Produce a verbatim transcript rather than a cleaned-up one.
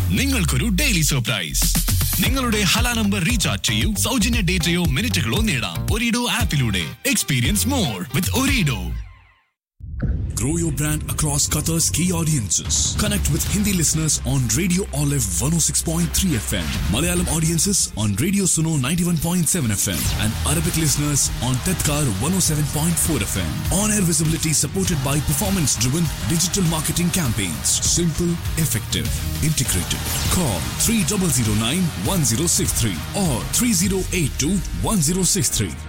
നിങ്ങൾക്കൊരു daily surprise. നിങ്ങളുടെ Hala number recharge ചെയ്യൂ, സൗജന്യ ഡേറ്റയോ മിനിറ്റുകളോ നേടാം ഒരിഡോ ആപ്പിലൂടെ. Experience more with ഒരിഡോ. Grow your brand across Qatar's key audiences. Connect with Hindi listeners on Radio Olive one oh six point three F M, Malayalam audiences on Radio Suno ninety-one point seven F M, and Arabic listeners on Tedkar one oh seven point four F M. On-air visibility supported by performance-driven digital marketing campaigns. Simple, effective, integrated. Call three zero zero nine one zero six three or three zero eight two one zero six three.